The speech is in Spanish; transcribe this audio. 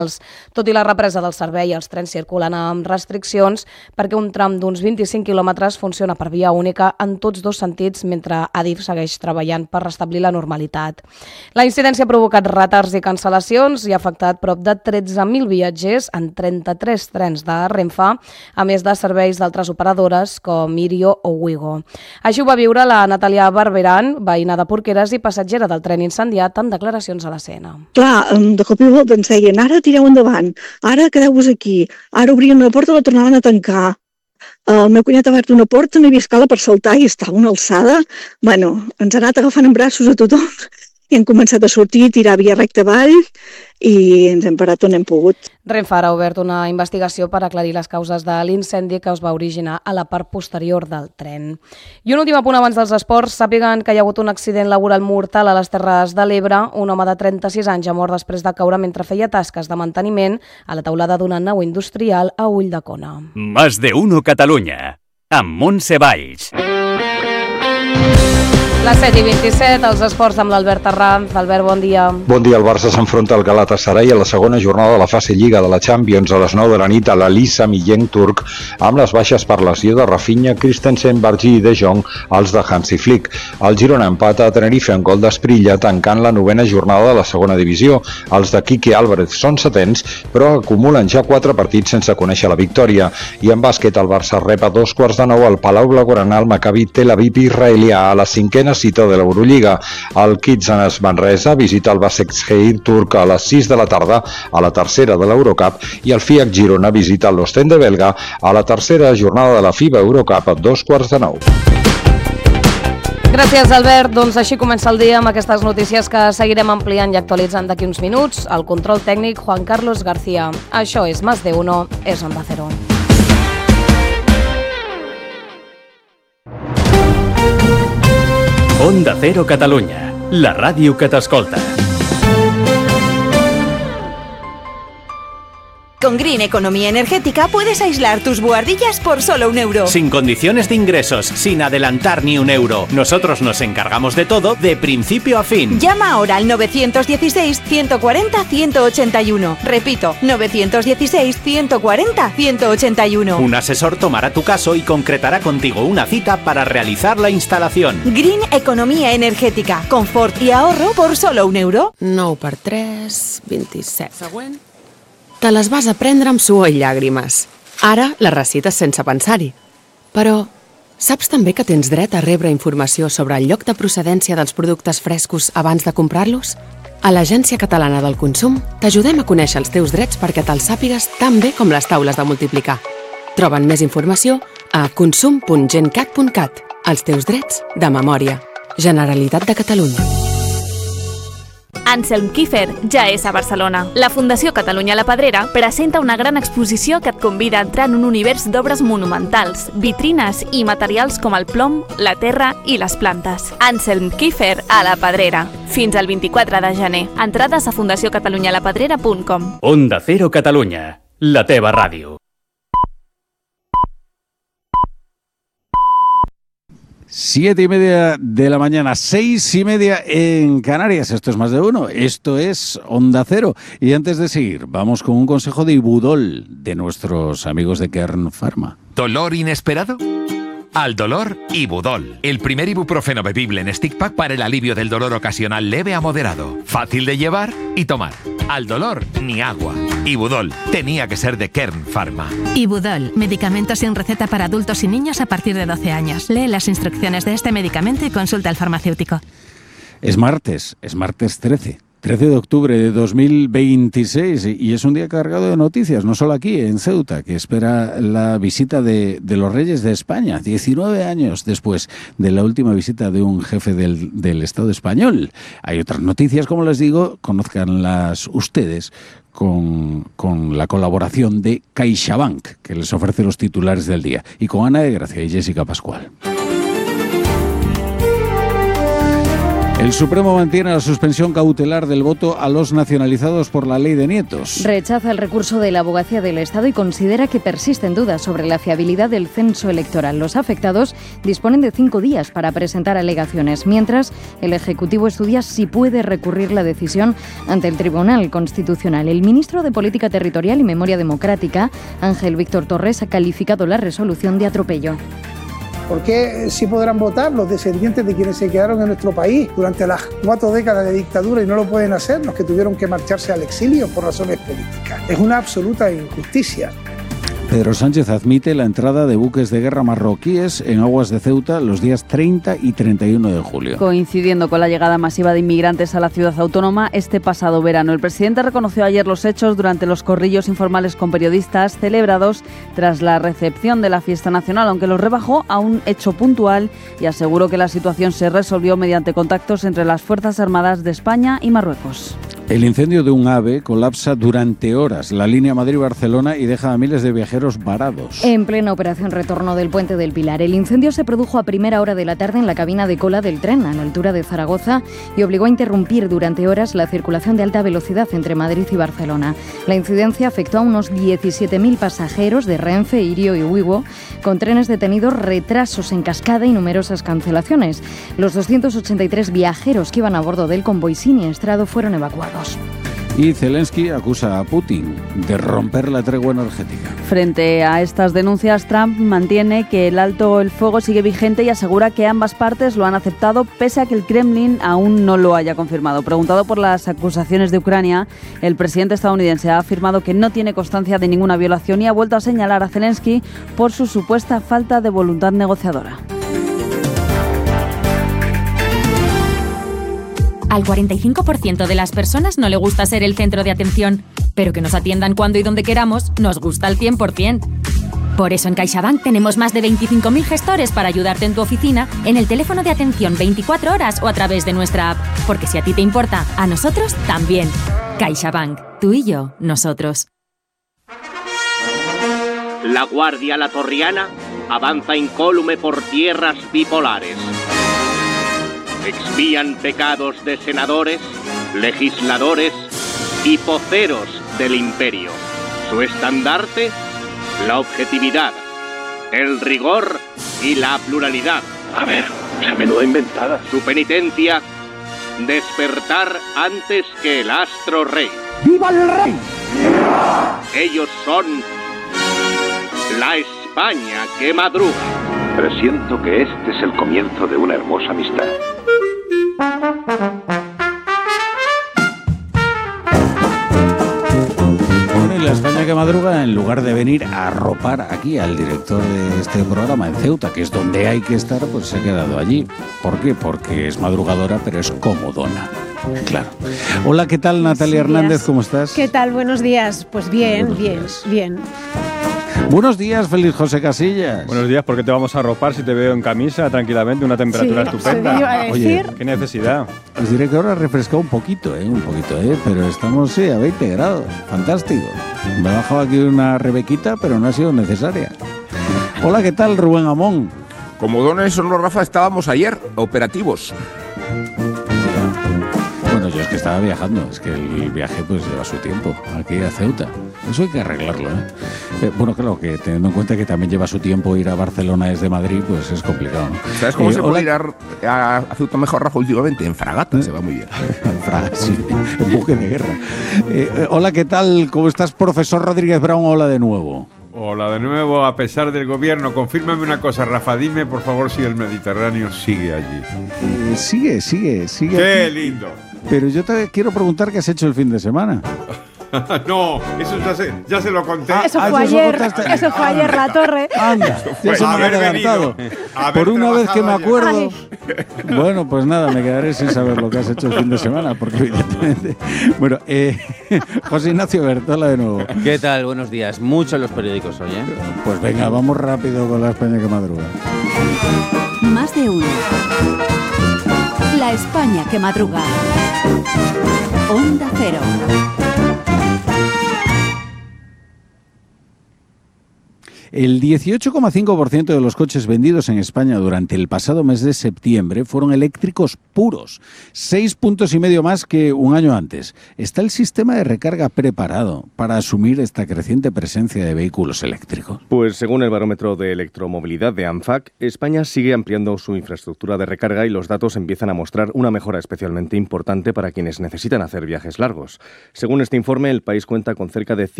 Tot i la represa del servei, els trens circulen amb restriccions perquè un tram d'uns 25 quilòmetres funciona per via única en tots dos sentits, mentre Adif segueix treballant per restablir la normalitat. La incidència ha provocat retards i cancel·lacions i ha afectat prop de 13.000 viatgers en 33 trens de Renfe, a més de serveis d'altres operadores com Irio o Wigo. Així ho va viure la Natàlia Barberan, veïna de Porqueres i passatgera del tren incendiat, amb declaracions a l'Escena. Clar, de cop i volta ens deien, ara tireu endavant, ara quedeu-vos aquí, ara obrien una porta i la tornaven a tancar. El meu cunyat ha obert una porta, no hi havia escala per saltar i estava a una alçada. Bueno, ens ha anat agafant en braços a tothom i hem començat a sortir, tirar via recta avall i ens hem parat on hem pogut. Renfe ha obert una investigació per aclarir les causes de l'incendi que es va originar a la part posterior del tren. I un últim apunt abans dels esports. Sàpiguen que hi ha hagut un accident laboral mortal a les Terres de l'Ebre. Un home de 36 anys ha mort després de caure mentre feia tasques de manteniment a la teulada d'una nau industrial a Ulldecona. Más de uno Catalunya, amb Montse Valls. Les 7:27, els esports amb l'Albert Arranz. Albert, bon dia. Bon dia. El Barça s'enfronta al Galatasaray a la segona jornada de la fase Lliga de la Champions a les 9 de la nit a l'Alisa Millenc turc, amb les baixes per lesió de Rafinha, Christensen, Bargi i De Jong, els de Hansi Flick. El Girona empata a Tenerife en gol d'Esprilla, tancant la novena jornada de la segona divisió. Els de Quique Álvarez són setens, però acumulen ja 4 partits sense conèixer la victòria. I en bàsquet, el Barça rep a 2:15 al Palau Blaugrana al Maccabi Tel Aviv israelià a la cinquena cita de l'Eurolliga. El Kitsanes Manresa visita el Başakşehir turc a les 6 de la tarda a la tercera de l'Eurocup i el FIAC Girona visita l'Ostende belga a la tercera jornada de la FIBA Eurocup a 8:45. Gràcies, Albert. Doncs així comença el dia amb aquestes notícies que seguirem ampliant i actualitzant d'aquí uns minuts. El control tècnic, Juan Carlos García. Això és Más de Uno, és Onda Cero. Onda Cero Catalunya, la ràdio que t'escolta. Con Green Economía Energética puedes aislar tus buhardillas por solo €1. Sin condiciones de ingresos, sin adelantar ni €1. Nosotros nos encargamos de todo de principio a fin. Llama ahora al 916-140-181. Repito, 916-140-181. Un asesor tomará tu caso y concretará contigo una cita para realizar la instalación. Green Economía Energética. Confort i ahorro por solo €1. 9 per 3, 27. Següent. Te les vas aprendre amb suor i llàgrimes. Ara les recites sense pensar-hi. Però saps també que tens dret a rebre informació sobre el lloc de procedència dels productes frescos abans de comprar-los? A l'Agència Catalana del Consum t'ajudem a conèixer els teus drets perquè te'ls sàpigues tan bé com les taules de multiplicar. Troben més informació a consum.gencat.cat. Els teus drets de memòria. Generalitat de Catalunya. Anselm Kiefer ja és a Barcelona. La Fundació Catalunya La Pedrera presenta una gran exposició que et convida a entrar en un univers d'obres monumentals, vitrines i materials com el plom, la terra i les plantes. Anselm Kiefer a La Pedrera. Fins al 24 de gener. Entrades a fundaciocatalunyalapedrera.com. Onda Cero Catalunya, la teva ràdio. 7:30 de la mañana, 6:30 en Canarias. Esto es Más de Uno, esto es Onda Cero. Y antes de seguir, vamos con un consejo de Ibudol, de nuestros amigos de Kern Pharma. ¿Dolor inesperado? Al dolor, Ibudol. El primer ibuprofeno bebible en stick pack para el alivio del dolor ocasional leve a moderado. Fácil de llevar y tomar. Al dolor, ni agua. Ibudol. Tenía que ser de Kern Pharma. Ibudol. Medicamento sin receta para adultos y niños a partir de 12 años. Lee las instrucciones de este medicamento y consulta al farmacéutico. Es martes 13 de octubre de 2026 y es un día cargado de noticias, no solo aquí en Ceuta, que espera la visita de los Reyes de España, 19 años después de la última visita de un jefe del Estado español. Hay otras noticias, como les digo, conózcanlas ustedes con la colaboración de CaixaBank, que les ofrece los titulares del día, y con Ana de Gracia y Jessica Pascual. El Supremo mantiene la suspensión cautelar del voto a los nacionalizados por la ley de nietos. Rechaza el recurso de la Abogacía del Estado y considera que persisten dudas sobre la fiabilidad del censo electoral. Los afectados disponen de 5 días para presentar alegaciones, mientras el Ejecutivo estudia si puede recurrir la decisión ante el Tribunal Constitucional. El ministro de Política Territorial y Memoria Democrática, Ángel Víctor Torres, ha calificado la resolución de atropello. ¿Por qué sí podrán votar los descendientes de quienes se quedaron en nuestro país durante las 4 décadas de dictadura y no lo pueden hacer los que tuvieron que marcharse al exilio por razones políticas? Es una absoluta injusticia. Pedro Sánchez admite la entrada de buques de guerra marroquíes en aguas de Ceuta los días 30 y 31 de julio. Coincidiendo con la llegada masiva de inmigrantes a la ciudad autónoma este pasado verano. El presidente reconoció ayer los hechos durante los corrillos informales con periodistas celebrados tras la recepción de la fiesta nacional, aunque los rebajó a un hecho puntual y aseguró que la situación se resolvió mediante contactos entre las Fuerzas Armadas de España y Marruecos. El incendio de un AVE colapsa durante horas la línea Madrid-Barcelona y deja a miles de viajeros varados. En plena operación retorno del Puente del Pilar, el incendio se produjo a primera hora de la tarde en la cabina de cola del tren a la altura de Zaragoza y obligó a interrumpir durante horas la circulación de alta velocidad entre Madrid y Barcelona. La incidencia afectó a unos 17.000 pasajeros de Renfe, Irio y Wigo, con trenes detenidos, retrasos en cascada y numerosas cancelaciones. Los 283 viajeros que iban a bordo del convoy siniestrado fueron evacuados. Y Zelensky acusa a Putin de romper la tregua energética. Frente a estas denuncias, Trump mantiene que el alto el fuego sigue vigente y asegura que ambas partes lo han aceptado pese a que el Kremlin aún no lo haya confirmado. Preguntado por las acusaciones de Ucrania, el presidente estadounidense ha afirmado que no tiene constancia de ninguna violación y ha vuelto a señalar a Zelensky por su supuesta falta de voluntad negociadora. Al 45% de las personas no le gusta ser el centro de atención, pero que nos atiendan cuando y donde queramos nos gusta al 100%. Por eso en CaixaBank tenemos más de 25.000 gestores para ayudarte en tu oficina, en el teléfono de atención 24 horas o a través de nuestra app. Porque si a ti te importa, a nosotros también. CaixaBank. Tú y yo, nosotros. La Guardia Latorriana avanza incólume por tierras bipolares. Expían pecados de senadores, legisladores y poceros del imperio. Su estandarte, la objetividad, el rigor y la pluralidad. A ver, esa menuda inventada. Su penitencia, despertar antes que el astro rey. ¡Viva el rey! Ellos son la España que madruga. Presiento que este es el comienzo de una hermosa amistad. Bueno, y la España que madruga, en lugar de venir a arropar aquí al director de este programa en Ceuta, que es donde hay que estar, pues se ha quedado allí. ¿Por qué? Porque es madrugadora, pero es comodona. Claro. Hola, ¿qué tal, Natalia Hernández? ¿Cómo estás? ¿Qué tal? Buenos días. Pues bien, bien. Buenos días, Félix José Casillas. Buenos días, ¿por qué te vamos a arropar si te veo en camisa tranquilamente, una temperatura estupenda? Iba a decir. Oye, ¿qué necesidad? Os diré que ahora ha refrescado un poquito, pero estamos a 20 grados. Fantástico. Me ha bajado aquí una rebequita, pero no ha sido necesaria. Hola, ¿qué tal, Rubén Amón? Comodones o no, Rafa, estábamos ayer operativos. Bueno, yo es que estaba viajando, es que el viaje pues lleva su tiempo, aquí a Ceuta. Eso hay que arreglarlo, bueno, claro, que teniendo en cuenta que también lleva su tiempo ir a Barcelona desde Madrid, pues es complicado, ¿no? ¿Sabes cómo se puede ir a Ceuta mejor, Rafa, últimamente? En fragata, se va muy bien. Sí, en buque de guerra. Hola, ¿qué tal? ¿Cómo estás, profesor Rodríguez Brown? Hola de nuevo. Hola de nuevo, a pesar del gobierno. Confírmame una cosa, Rafa, dime por favor si el Mediterráneo sigue allí. Sigue. ¡Qué lindo! Pero yo te quiero preguntar qué has hecho el fin de semana. No, eso ya se lo conté. Eso fue ayer, La Torre. Anda, ya se me ha adelantado. Por una vez que me acuerdo. Bueno, pues nada, me quedaré sin saber lo que has hecho el fin de semana, porque evidentemente... Bueno, José Ignacio Bertola de nuevo. ¿Qué tal? Buenos días. Mucho en los periódicos hoy, ¿eh? Pues venga, vamos rápido con la España que madruga. Más de uno. La España que madruga. Onda Cero. El 18,5% de los coches vendidos en España durante el pasado mes de septiembre fueron eléctricos puros, 6,5 puntos más que un año antes. ¿Está el sistema de recarga preparado para asumir esta creciente presencia de vehículos eléctricos? Pues según el barómetro de electromovilidad de ANFAC, España sigue ampliando su infraestructura de recarga y los datos empiezan a mostrar una mejora especialmente importante para quienes necesitan hacer viajes largos. Según este informe, el país cuenta con cerca de